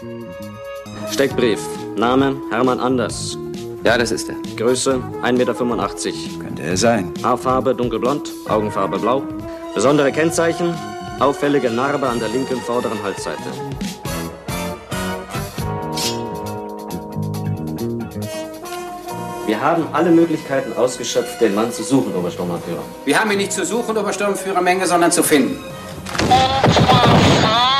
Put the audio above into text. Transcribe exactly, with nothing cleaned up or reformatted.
Steckbrief. Name Hermann Anders. Ja, das ist er. Größe ein Meter fünfundachtzig. Könnte er sein. Haarfarbe dunkelblond, Augenfarbe blau. Besondere Kennzeichen, auffällige Narbe an der linken vorderen Halsseite. Wir haben alle Möglichkeiten ausgeschöpft, den Mann zu suchen, Obersturmbannführer. Wir haben ihn nicht zu suchen, Obersturmführer Menge, sondern zu finden. Äh,